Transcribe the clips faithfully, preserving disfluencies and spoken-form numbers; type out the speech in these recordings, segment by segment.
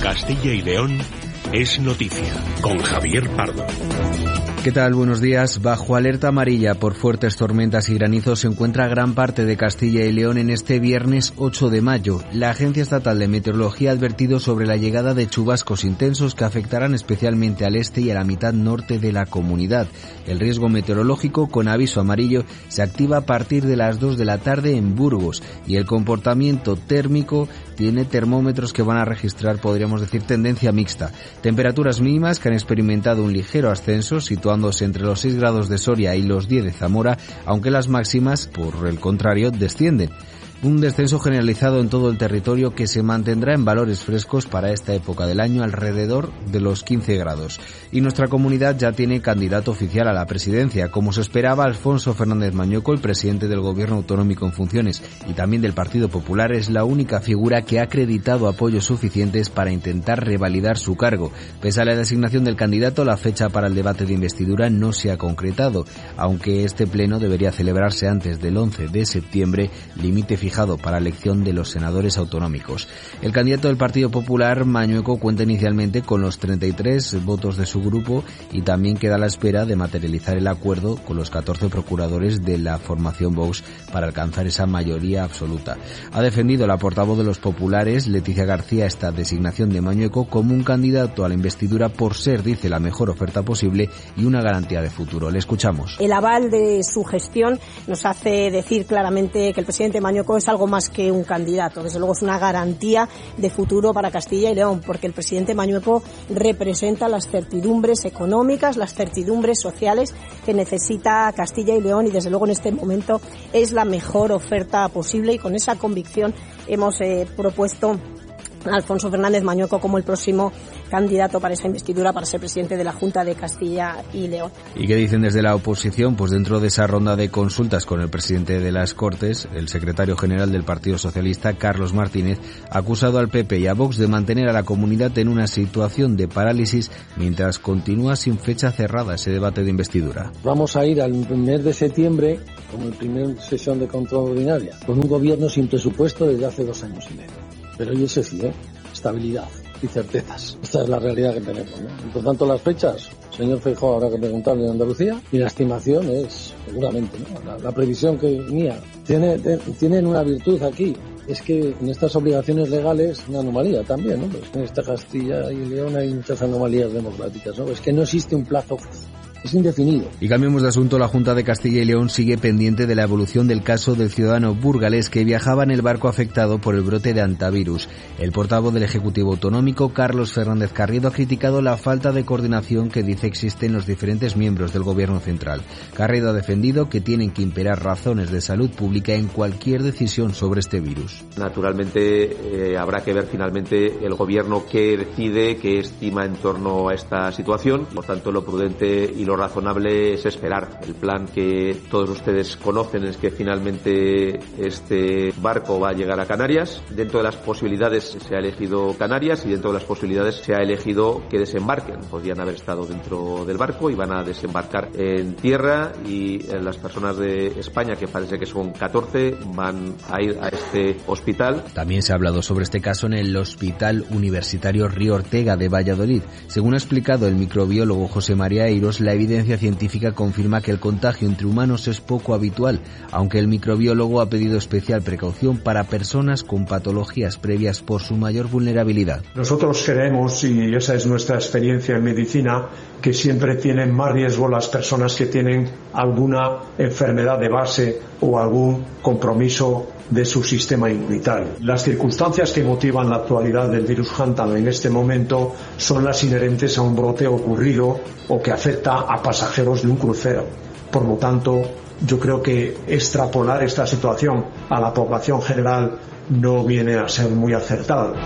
Castilla y León es noticia, con Javier Pardo. ¿Qué tal? Buenos días. Bajo alerta amarilla por fuertes tormentas y granizos se encuentra gran parte de Castilla y León en este viernes ocho de mayo. La Agencia Estatal de Meteorología ha advertido sobre la llegada de chubascos intensos que afectarán especialmente al este y a la mitad norte de la comunidad. El riesgo meteorológico con aviso amarillo se activa a partir de las dos de la tarde en Burgos y el comportamiento térmico tiene termómetros que van a registrar, podríamos decir, tendencia mixta. Temperaturas mínimas que han experimentado un ligero ascenso, situándose entre los seis grados de Soria y los diez de Zamora, aunque las máximas, por el contrario, descienden. Un descenso generalizado en todo el territorio que se mantendrá en valores frescos para esta época del año alrededor de los quince grados. Y nuestra comunidad ya tiene candidato oficial a la presidencia. Como se esperaba, Alfonso Fernández Mañueco, el presidente del Gobierno autonómico en funciones y también del Partido Popular, es la única figura que ha acreditado apoyos suficientes para intentar revalidar su cargo. Pese a la designación del candidato, la fecha para el debate de investidura no se ha concretado, aunque este pleno debería celebrarse antes del once de septiembre, límite fijado para elección de los senadores autonómicos. El candidato del Partido Popular, Mañueco, cuenta inicialmente con los treinta y tres votos de su grupo y también queda a la espera de materializar el acuerdo con los catorce procuradores de la formación Vox para alcanzar esa mayoría absoluta. Ha defendido la portavoz de los populares, Leticia García, esta designación de Mañueco como un candidato a la investidura por ser, dice, la mejor oferta posible y una garantía de futuro. Le escuchamos. El aval de su gestión nos hace decir claramente que el presidente Mañueco es algo más que un candidato, desde luego es una garantía de futuro para Castilla y León, porque el presidente Mañueco representa las certidumbres económicas, las certidumbres sociales que necesita Castilla y León y desde luego en este momento es la mejor oferta posible y con esa convicción hemos eh, propuesto a Alfonso Fernández Mañueco como el próximo candidato para esa investidura para ser presidente de la Junta de Castilla y León. ¿Y qué dicen desde la oposición? Pues dentro de esa ronda de consultas con el presidente de las Cortes, el secretario general del Partido Socialista, Carlos Martínez, ha acusado al P P y a Vox de mantener a la comunidad en una situación de parálisis mientras continúa sin fecha cerrada ese debate de investidura. Vamos a ir al mes de septiembre, como el primer sesión de control ordinaria, con un gobierno sin presupuesto desde hace dos años y medio. Pero y eso sí, ¿eh? Estabilidad y certezas. Esta es la realidad que tenemos, ¿no? Y por tanto las fechas, señor Feijóo, habrá que preguntarle en Andalucía, y la estimación es, seguramente, ¿no? La, la previsión que mía. Tiene, de, tienen una virtud aquí, es que en estas obligaciones legales, una anomalía también, ¿no? Pues en esta Castilla y León hay muchas anomalías democráticas, ¿no? Es que no existe un plazo es indefinido. Y cambiemos de asunto. La Junta de Castilla y León sigue pendiente de la evolución del caso del ciudadano burgalés que viajaba en el barco afectado por el brote de hantavirus. El portavoz del Ejecutivo Autonómico, Carlos Fernández Carriedo, ha criticado la falta de coordinación que dice existe en los diferentes miembros del Gobierno central. Carriedo ha defendido que tienen que imperar razones de salud pública en cualquier decisión sobre este virus. Naturalmente eh, habrá que ver finalmente el Gobierno qué decide, qué estima en torno a esta situación. Por tanto, lo prudente y lo Lo razonable es esperar. El plan que todos ustedes conocen es que finalmente este barco va a llegar a Canarias. Dentro de las posibilidades se ha elegido Canarias y dentro de las posibilidades se ha elegido que desembarquen. Podrían haber estado dentro del barco y van a desembarcar en tierra y las personas de España, que parece que son catorce, van a ir a este hospital. También se ha hablado sobre este caso en el Hospital Universitario Río Ortega de Valladolid. Según ha explicado el microbiólogo José María Eiros, la evidencia científica confirma que el contagio entre humanos es poco habitual, aunque el microbiólogo ha pedido especial precaución para personas con patologías previas por su mayor vulnerabilidad. Nosotros creemos, y esa es nuestra experiencia en medicina, que siempre tienen más riesgo las personas que tienen alguna enfermedad de base o algún compromiso de su sistema inmunitario. Las circunstancias que motivan la actualidad del virus Hantavirus en este momento son las inherentes a un brote ocurrido o que afecta a pasajeros de un crucero. Por lo tanto, yo creo que extrapolar esta situación a la población general no viene a ser muy acertado.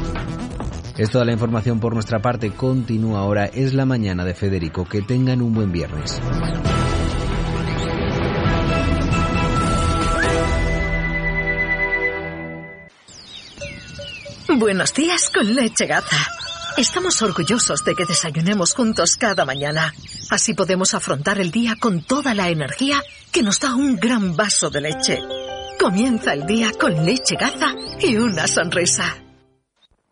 Es toda la información por nuestra parte. Continúa ahora Es la Mañana de Federico. Que tengan un buen viernes. Buenos días con Leche Gaza. Estamos orgullosos de que desayunemos juntos cada mañana. Así podemos afrontar el día con toda la energía que nos da un gran vaso de leche. Comienza el día con Leche Gaza y una sonrisa.